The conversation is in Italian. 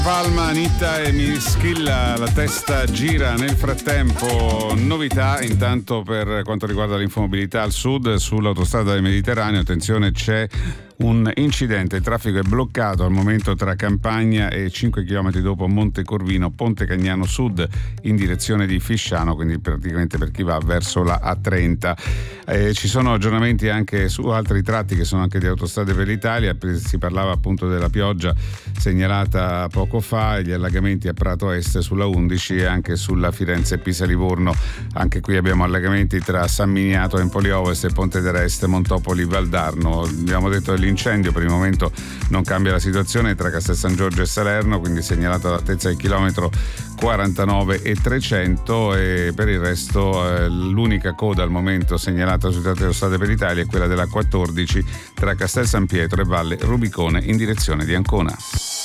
Palma, Anitta e Mischilla, la testa gira. Nel frattempo novità intanto per quanto riguarda l'infomobilità al sud sull'autostrada del Mediterraneo. Attenzione, c'è un incidente, il traffico è bloccato al momento tra Campagna e 5 km dopo Montecorvino, Ponte Cagnano Sud in direzione di Fisciano, quindi praticamente per chi va verso la A30. Ci sono aggiornamenti anche su altri tratti che sono anche di Autostrade per l'Italia. Si parlava appunto della pioggia segnalata poco fa, gli allagamenti a Prato Est sulla 11 e anche sulla Firenze-Pisa-Livorno. Anche qui abbiamo allagamenti tra San Miniato, Empoli Ovest e Ponte d'Areste, Montopoli, Valdarno. Abbiamo detto l'incendio per il momento non cambia la situazione tra Castel San Giorgio e Salerno, quindi segnalata all'altezza del chilometro 49 e 300, e per il resto l'unica coda al momento segnalata su Autostrade per l'Italia è quella della 14 tra Castel San Pietro e Valle Rubicone in direzione di Ancona.